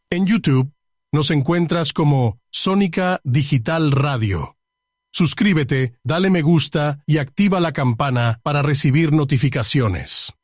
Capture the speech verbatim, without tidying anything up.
En YouTube nos encuentras como Sónica Digital Radio. Suscríbete, dale me gusta y activa la campana para recibir notificaciones.